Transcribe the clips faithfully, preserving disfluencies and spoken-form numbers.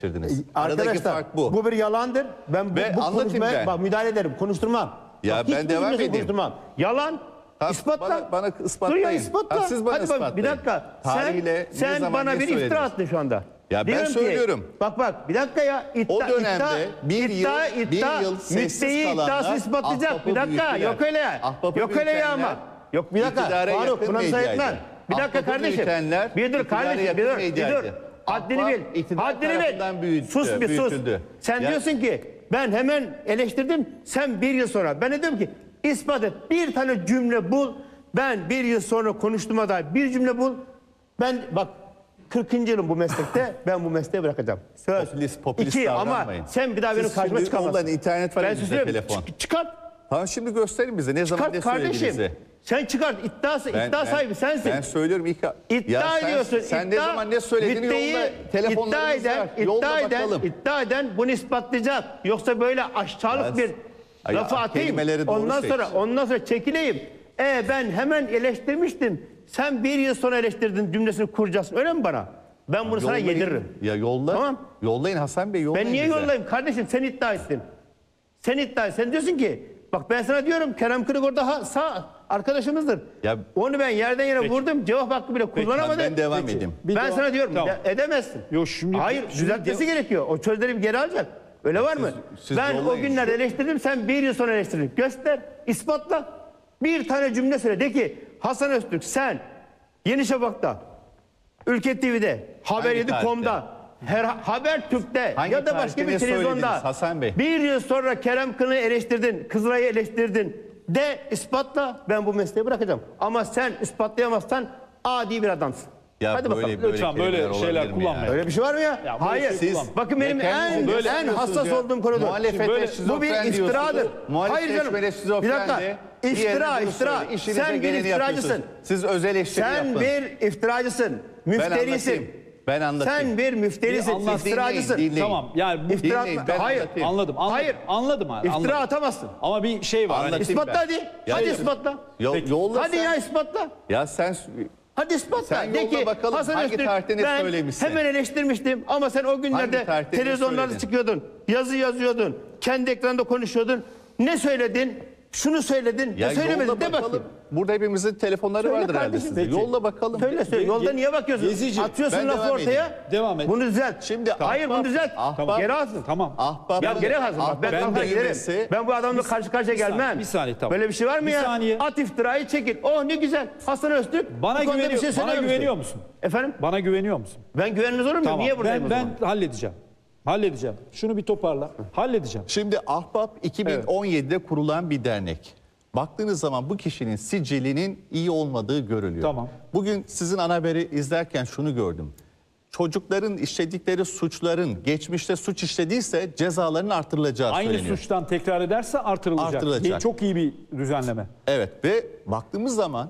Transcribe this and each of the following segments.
Aradaki Arkadaşlar fark bu. bu bir yalandır. Ben bu, Ve bu anlatayım konuşmaya ben. bak, müdahale ederim. Konuşturmam. Ya Bak, ben hiçbir devam cümlesini edeyim. Konuşturmam. Yalan. Ha, ispatla. bana- bana ispatlayın. Dur ya ispatla. Ha, siz bana Hadi bak, ispatlayın. bir dakika. Tarihle ne sen sen zaman, bana ne bir iftira söylediniz? attın şu anda. Ya ben Diyorum ki, söylüyorum. bak bak bir dakika ya. İddia, O dönemde iddia, bir iddia, yıl- iddia, bir yıl sessiz müddeyi kalanlar iddiasını ispatlayacak. ahbapı Bir dakika. büyüttüler. Yok öyle. Ahbapı Yok öyle ya ama. büyütenler Yok bir dakika. iktidara Faruk yakın buna müsaade medyaydı. etmem. Bir dakika Ahbapı kardeşim. büyütenler Bir dur iktidara kardeşim. Bir yakın dur. Bir dur. medyaydı. Haddini Ahbap bil. iktidar Haddini tarafından bil. büyütü- Sus bir sus. büyütüldü. Sen Ya- diyorsun ki ben hemen eleştirdim. Sen bir yıl sonra. Ben de diyorum ki ispat et. Bir tane cümle bul. Ben bir yıl sonra konuştuğuma dair bir cümle bul. Ben bak kırkıncı yılım bu meslekte. Ben bu mesleği bırakacağım. Söz. Popülist- popülist İki ama davranmayın. sen bir daha benim Siz karşıma şimdi çıkamazsın. ondan internet var Ben elinizde, söylüyorum, telefon. çık- çıkart. Tamam şimdi gösterin bize ne zaman Çıkart ne kardeşim. söylediğinizi. Sen çıkart. İddiası, Ben- iddia ben- sahibi sensin. Ben söylüyorum ilk... İddia Ya sen- ediyorsun. Sen iddia, ne zaman ne söylediğini müddeyi yolla. iddia Telefonlarımız eden, var. iddia Yolla eden, bakalım. iddia eden bunu ispatlayacak. Yoksa böyle aşağılık Ya- bir Ay, lafı ya, atayım. kelimeleri doğru Ondan seç. sonra ondan sonra çekileyim. E ben hemen eleştirmiştim. Sen bir yıl sonra eleştirdin cümlesini kuracaksın. Öyle mi bana? Ben bunu sana Yollayın. yediririm. Ya yolla. Tamam. Yollayın Hasan Bey yollayın Ben niye bize. yollayayım kardeşim? Sen iddia ettin. Sen iddia et. Sen diyorsun ki bak ben sana diyorum Kerem Kırıkor ha, sağ arkadaşımızdır. Ya- Onu ben yerden yere vurdum. Cevap hakkı bile kullanamadı. Ben devam Peki. edeyim. Bir Ben devam- sana diyorum Tamam. de- edemezsin. Yok, şimdi- Hayır şimdi düzeltmesi de- gerekiyor. O sözleri bir geri alacak. Öyle var mı? siz Ben o yollayın. günler eleştirdim sen bir yıl sonra eleştirdin. Göster, ispatla. Bir tane cümle söyle. De ki Hasan Öztürk sen Yeni Şafak'ta, Ülke T V'de, Haber yedi nokta com'da, her, Habertürk'te Hangi ya da başka tarihte bir ne televizyonda söylediniz Hasan Bey? bir yıl sonra Kerem Kınık'ı eleştirdin, Kızılay'ı eleştirdin. De ispatla ben bu mesleği bırakacağım. Ama sen ispatlayamazsan adi bir adamsın. Ya Hadi böyle, bakalım. böyle Lütfen böyle kelimeler şeyler olabilir mi kullanmayın. ya? Öyle bir şey var mı ya? Ya böyle Hayır. şey Siz, bakın benim Ya kendiniz en böyle en yapıyorsunuz hassas ya. olduğum konudur. Muhalefete Böyle- şizofren bu bir iftiradır. diyorsunuz. Hayır canım. Muhalefet şizofren Bir dakika. de, İftira, diğerini iftira. söyle. İşinize Sen bir geleni iftiracısın. yapıyorsunuz. Siz öz eleştiri Sen yapın. bir iftiracısın. Müfterisin. anlatayım. Ben anlatayım. Sen bir müfterisin. Bir anlat, iftiracısın. dinleyin, dinleyin. Tamam yani bu İftira Dinleyin, atma- ben Hayır. anlatayım. anladım, anladım. Hayır. Anladım abi. İftira anladım. atamazsın. Ama bir şey var. Hani, Anlatayım İspatla ben. hadi. Ya- Hadi ispatla. Yo- yolla Hadi sen. ya ispatla. Ya sen Hadi ispatla. Sen De yolla ki, bakalım Hasan hangi Öztürk, tarihte ne ben söylemişsin? hemen eleştirmiştim ama sen o günlerde Hangi tarihte ne televizyonlarda söyledin? çıkıyordun. Yazı yazıyordun. Kendi ekranda konuşuyordun. Ne söyledin? Şunu söyledin. ya ne söylemedin? yolla De bakalım. bakayım. Burada hepimizin telefonları Söyle vardır herhalde kardeşim. sizde. Peki. Yolla bakalım. Söyle söyle. Ge- Yolda ge- niye bakıyorsun? Gezici, Atıyorsun ben lafı devam ortaya. edeyim. Devam et. Bunu düzelt. Şimdi Hayır ahbap- bunu düzelt. ahbap- Geri alsın. Tamam. Ahbap, Ya geri alsın. Bak, ben ben kalkar de giderim. yemesi- Ben bu adamla karşı karşıya bir saniye, gelmem. bir saniye, tamam. Böyle bir şey var mı Bir ya? saniye. At iftirayı çekil. Oh ne güzel. Hasan Öztürk. Bana bu konuda güveniyor, bir şey bana söylememişti. güveniyor musun? Efendim? Bana güveniyor musun? Ben güveniniz olur muyum? Tamam. Niye buradayım ben, o ben zaman? halledeceğim. Halledeceğim. Şunu bir toparla. Halledeceğim. Şimdi Ahbap iki bin on yedide kurulan bir dernek. Baktığınız zaman bu kişinin sicilinin iyi olmadığı görülüyor. Tamam. Bugün sizin ana haberi izlerken şunu gördüm. Çocukların işledikleri suçların geçmişte suç işlediyse cezaların artırılacağı Aynı söyleniyor. suçtan tekrar ederse artırılacak. Artırılacak. Çok iyi bir düzenleme. Evet ve baktığımız zaman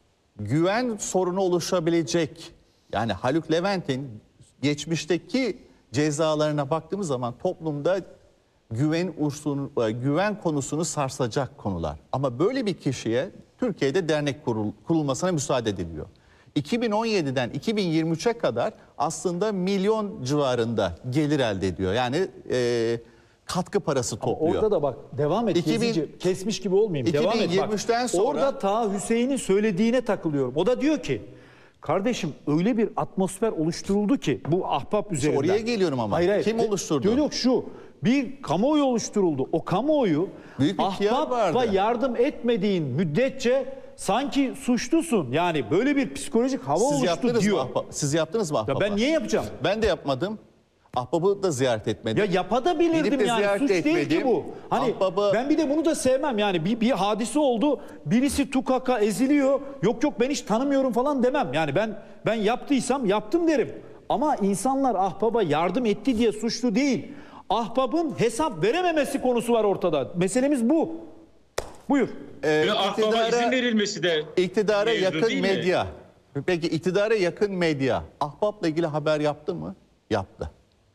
güven sorunu oluşabilecek. Yani Haluk Levent'in geçmişteki cezalarına baktığımız zaman toplumda güven unsuru, güven konusunu sarsacak konular. Ama böyle bir kişiye Türkiye'de dernek kurul, kurulmasına müsaade ediliyor. iki bin on yediden iki bin yirmi üçe kadar aslında milyon civarında gelir elde ediyor. Yani e, katkı parası topluyor. Orada da bak devam et. iki bin Gezici. Kesmiş gibi olmayayım. Devam et. iki bin yirmi üçten Bak, sonra- Orada ta Hüseyin'in söylediğine takılıyorum. O da diyor ki kardeşim öyle bir atmosfer oluşturuldu ki bu ahbap üzerinden. oraya geliyorum ama. Kim oluşturdu? Diyor yok şu bir kamuoyu oluşturuldu. O kamuoyu Büyük bir P R ahbapa vardı. yardım etmediğin müddetçe sanki suçlusun. Yani böyle bir psikolojik hava Siz oluştu yaptınız diyor. mı ahbap? Siz yaptınız mı Ya ahbaba? ben niye yapacağım? Ben de yapmadım. Ahbabı da ziyaret etmedim. Ya yapabilirdim Gidip de yani ziyaret suç değil ki etmedim. bu. Hani Ahbabı- ben bir de bunu da sevmem yani bir, bir hadise oldu birisi tukaka eziliyor yok yok ben hiç tanımıyorum falan demem. Yani ben ben yaptıysam yaptım derim. Ama insanlar ahbaba yardım etti diye suçlu değil. Ahbabın hesap verememesi konusu var ortada. Meselemiz bu. Buyur. Ee, Ve ahbaba iktidara- izin verilmesi de İktidara mevzu yakın değil mi? medya. Peki iktidara yakın medya Ahbap'la ilgili haber yaptı mı? Yaptı.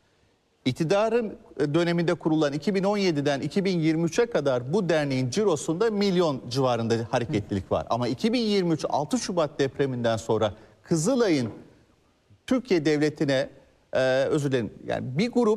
İktidarın döneminde kurulan iki bin on yediden iki bin yirmi üçe kadar bu derneğin cirosunda milyon civarında hareketlilik var. Ama iki bin yirmi üç altı Şubat depreminden sonra Kızılay'ın Türkiye Devleti'ne e, özür dilerim yani bir grup